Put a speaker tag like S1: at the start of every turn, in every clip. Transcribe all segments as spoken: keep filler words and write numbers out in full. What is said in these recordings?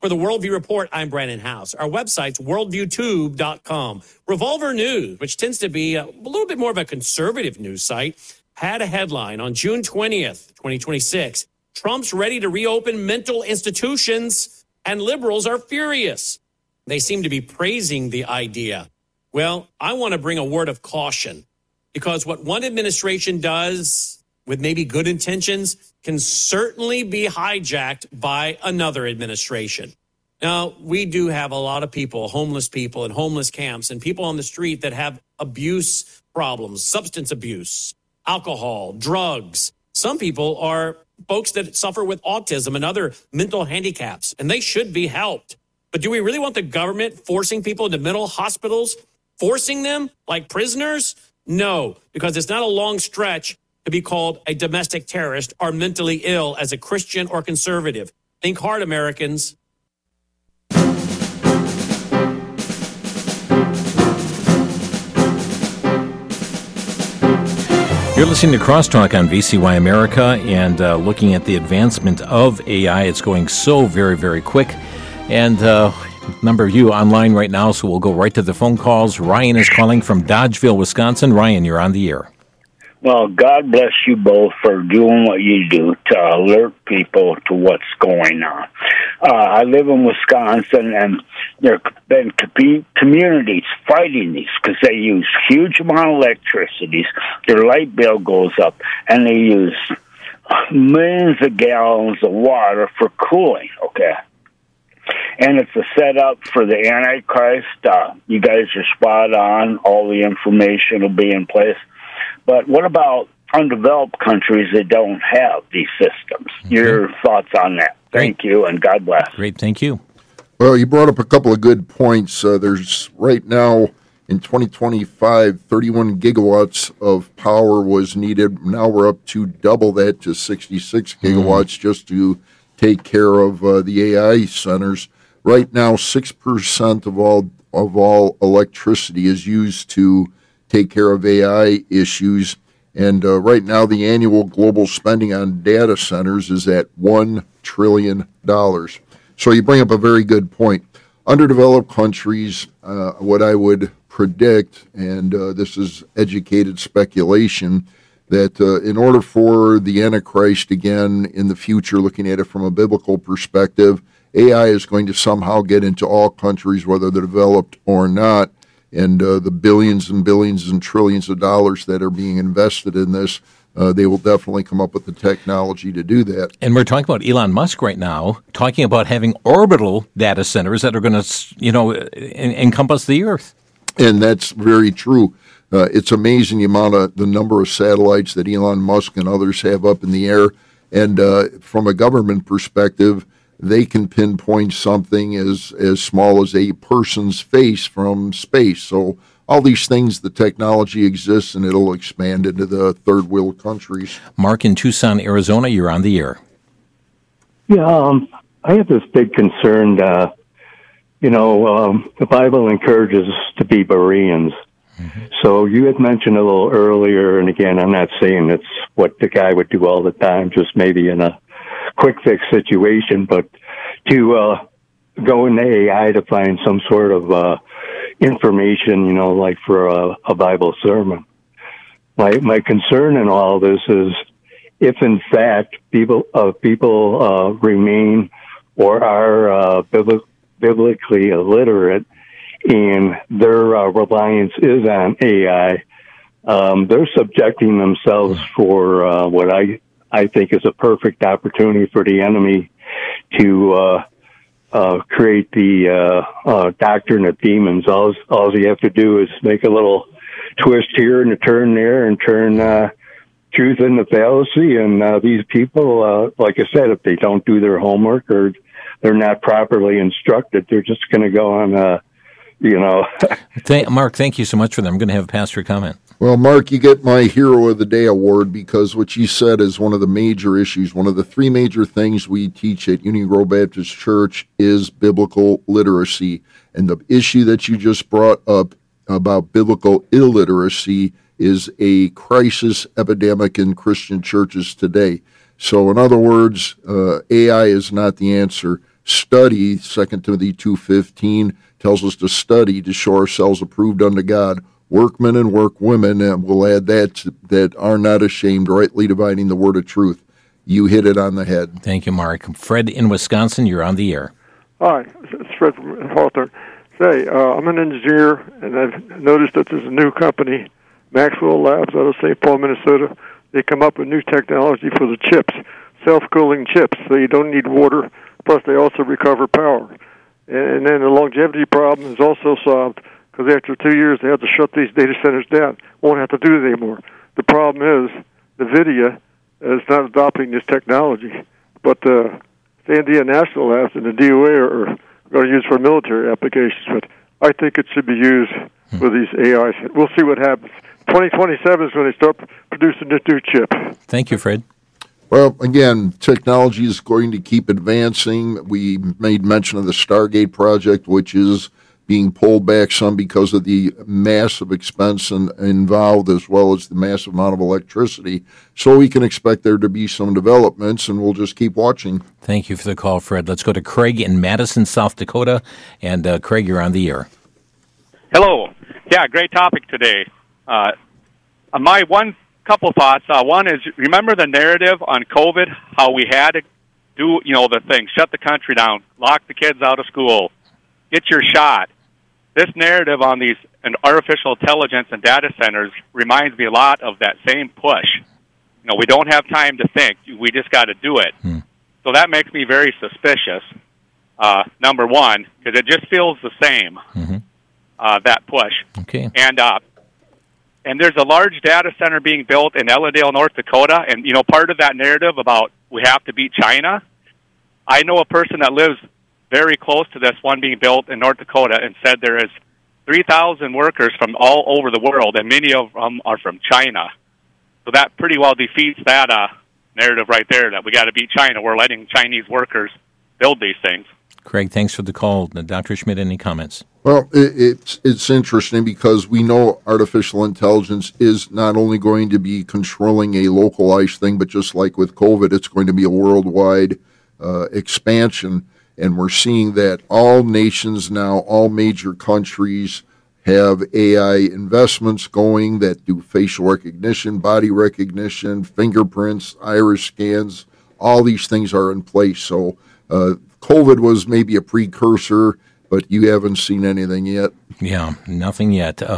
S1: For the Worldview Report, I'm Brandon House. Our website's worldview tube dot com. Revolver News, which tends to be a little bit more of a conservative news site, had a headline on June twentieth, twenty twenty-six. Trump's ready to reopen mental institutions, and liberals are furious. They seem to be praising the idea. Well, I want to bring a word of caution, because what one administration does with maybe good intentions can certainly be hijacked by another administration. Now, we do have a lot of people, homeless people in homeless camps, and people on the street that have abuse problems, substance abuse, alcohol, drugs. Some people are folks that suffer with autism and other mental handicaps, and they should be helped. But do we really want the government forcing people into mental hospitals, forcing them like prisoners? No, because it's not a long stretch to be called a domestic terrorist or mentally ill as a Christian or conservative. Think hard, Americans.
S2: You're listening to Crosstalk on V C Y America, and uh, looking at the advancement of A I. It's going so very, very quick. And uh, a number of you online right now, so we'll go right to the phone calls. Ryan is calling from Dodgeville, Wisconsin. Ryan, you're on the air.
S3: Well, God bless you both for doing what you do to alert people to what's going on. Uh, I live in Wisconsin, and there have been communities fighting these because they use huge amount of electricity. Their light bill goes up, and they use millions of gallons of water for cooling, okay? And it's a setup for the Antichrist. Uh, you guys are spot on. All the information will be in place. But what about undeveloped countries that don't have these systems? Okay. Your thoughts on that? Thank Great. you, and God bless.
S2: Great, thank you.
S4: Well, you brought up a couple of good points. Uh, there's right now in twenty twenty-five, thirty-one gigawatts of power was needed. Now we're up to double that to sixty-six gigawatts mm. just to take care of uh, the A I centers. Right now, six percent of all of all electricity is used to take care of A I issues. And uh, right now, the annual global spending on data centers is at one trillion dollars. So you bring up a very good point. Underdeveloped countries, uh, what I would predict, and uh, this is educated speculation, that uh, in order for the Antichrist, again, in the future, looking at it from a biblical perspective, A I is going to somehow get into all countries, whether they're developed or not. And uh, the billions and billions and trillions of dollars that are being invested in this, uh, they will definitely come up with the technology to do that.
S2: And we're talking about Elon Musk right now, talking about having orbital data centers that are going to, you know, en- encompass the Earth.
S4: And that's very true. Uh, it's amazing the amount of the number of satellites that Elon Musk and others have up in the air. And uh, from a government perspective, they can pinpoint something as, as small as a person's face from space. So all these things, the technology exists, and it'll expand into the third world countries.
S2: Mark in Tucson, Arizona, you're on the air.
S5: Yeah, um, I have this big concern. Uh, you know, um, the Bible encourages us to be Bereans. Mm-hmm. So you had mentioned a little earlier, and again, I'm not saying it's what the guy would do all the time, just maybe in a quick fix situation, but to uh, go into A I to find some sort of uh, information, you know, like for a, a Bible sermon. My my concern in all this is if, in fact, people uh, people uh, remain or are uh, bibli- biblically illiterate and their uh, reliance is on A I, um, they're subjecting themselves for uh, what I I think is a perfect opportunity for the enemy to uh, uh, create the uh, uh, doctrine of demons. All, all you have to do is make a little twist here and a turn there and turn uh, truth into fallacy. And uh, these people, uh, like I said, if they don't do their homework or they're not properly instructed, they're just going to go on, uh, you know.
S2: Thank, Mark, thank you so much for that. I'm going to have a pastor comment.
S4: Well, Mark, you get my Hero of the Day award because what you said is one of the major issues. One of the three major things we teach at Union Grove Baptist Church is biblical literacy. And the issue that you just brought up about biblical illiteracy is a crisis epidemic in Christian churches today. So in other words, uh, A I is not the answer. study. Second Timothy two fifteen tells us to study to show ourselves approved unto God, workmen and workwomen, and we'll add that, that are not ashamed, rightly dividing the word of truth. You hit it on the head.
S2: Thank you, Mark. Fred in Wisconsin, you're on the air.
S6: Hi, it's Fred from Hawthorne. Say, uh, I'm an engineer, and I've noticed that there's a new company, Maxwell Labs, out of Saint Paul, Minnesota. They come up with new technology for the chips, self-cooling chips, so you don't need water. Plus, they also recover power. And then the longevity problem is also solved, because after two years, they have to shut these data centers down. Won't have to do it anymore. The problem is NVIDIA is not adopting this technology, but uh, Sandia National Labs and the D O A are going to use for military applications. But I think it should be used for these A Is. We'll see what happens. twenty twenty-seven is when they start producing the new chip.
S2: Thank you, Fred.
S4: Well, again, technology is going to keep advancing. We made mention of the Stargate project, which is being pulled back some because of the massive expense in, involved, as well as the massive amount of electricity. So we can expect there to be some developments, and we'll just keep watching.
S2: Thank you for the call, Fred. Let's go to Craig in Madison, South Dakota. And uh, Craig, you're on the air.
S7: Hello. Yeah, great topic today. Uh, my one couple thoughts. Uh, one is, remember the narrative on COVID, how we had to do, you know, the thing, shut the country down, lock the kids out of school, get your shot. This narrative on these and artificial intelligence and data centers reminds me a lot of that same push. You know, we don't have time to think. We just got to do it. Hmm. So that makes me very suspicious, uh, number one, because it just feels the same, mm-hmm. uh, that push.
S2: Okay.
S7: And uh, and there's a large data center being built in Ellendale, North Dakota, and, you know, part of that narrative about we have to beat China, I know a person that lives very close to this one being built in North Dakota and said there is three thousand workers from all over the world, and many of them are from China. So that pretty well defeats that uh, narrative right there, that we got to beat China. We're letting Chinese workers build these things.
S2: Craig, thanks for the call. Doctor Schmidt, any comments?
S4: Well, it, it's it's interesting because we know artificial intelligence is not only going to be controlling a localized thing, but just like with COVID, it's going to be a worldwide uh, expansion. And we're seeing that all nations now, all major countries have A I investments going that do facial recognition, body recognition, fingerprints, iris scans. All these things are in place. So uh, COVID was maybe a precursor, but you haven't seen anything yet.
S2: Yeah, nothing yet. Uh,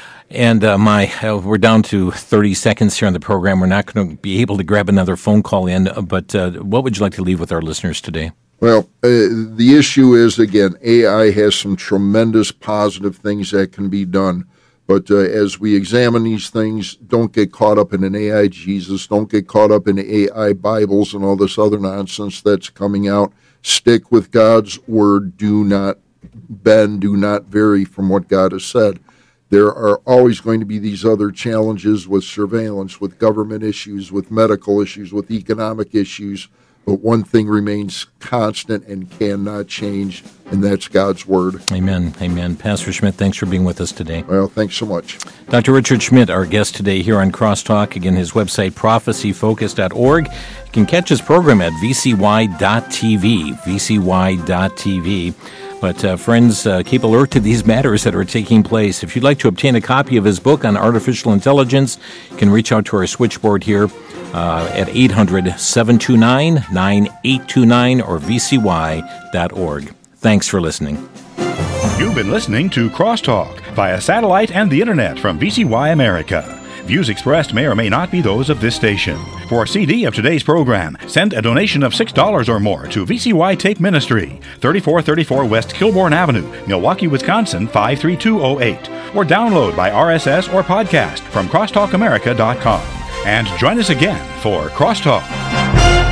S2: and uh, my, uh, we're down to thirty seconds here on the program. We're not going to be able to grab another phone call in, but uh, what would you like to leave with our listeners today?
S4: Well, uh, the issue is, again, A I has some tremendous positive things that can be done. But uh, as we examine these things, don't get caught up in an A I Jesus. Don't get caught up in A I Bibles and all this other nonsense that's coming out. Stick with God's word. Do not bend. Do not vary from what God has said. There are always going to be these other challenges with surveillance, with government issues, with medical issues, with economic issues. But one thing remains constant and cannot change, and that's God's Word.
S2: Amen. Amen. Pastor Schmidt, thanks for being with us today.
S4: Well, thanks so much.
S2: Doctor Richard Schmidt, our guest today here on Crosstalk. Again, his website, prophecy focus dot org. You can catch his program at v c y dot t v, v c y dot t v. But, uh, friends, uh, keep alert to these matters that are taking place. If you'd like to obtain a copy of his book on artificial intelligence, you can reach out to our switchboard here uh, at eight hundred, seven two nine, nine eight two nine or v c y dot org. Thanks for listening.
S8: You've been listening to Crosstalk via satellite and the Internet from V C Y America. Views expressed may or may not be those of this station. For a C D of today's program, send a donation of six dollars or more to V C Y Tape Ministry, thirty-four thirty-four West Kilbourne Avenue, Milwaukee, Wisconsin, five three two oh eight. Or download by R S S or podcast from crosstalk america dot com. And join us again for Crosstalk.